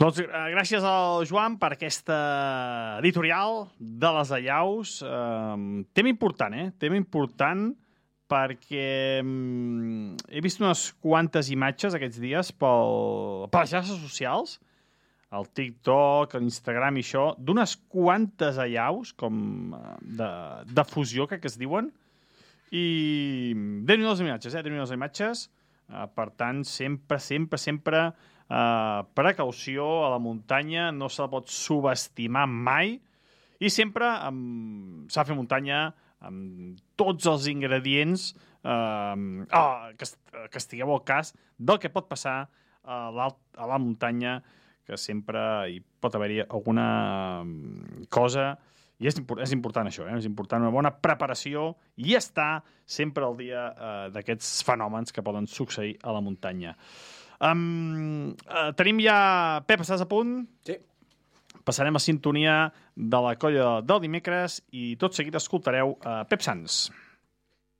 Doncs gràcies al Joan per aquesta editorial de les allaus. Tema important, Tema important perquè he vist unes quantes imatges aquests dies per les xarxes socials, el TikTok, l'Instagram i això, d'unes quantes allaus, com de fusió, que es diuen, i déu-n'hi-do les imatges, déu-n'hi-do les imatges. Per tant, sempre precaució a la muntanya, no se la pot subestimar mai, i sempre s'ha de fer muntanya amb tots els ingredients que estigueu al cas del que pot passar a la muntanya, que sempre hi pot haver-hi alguna cosa. I és important això, és important una bona preparació i estar sempre al dia d'aquests fenòmens que poden succeir a la muntanya. Tenim ja... Pep, estàs a punt? Sí. Passarem a sintonia de la colla del dimecres i tot seguit escoltareu Pep Sans.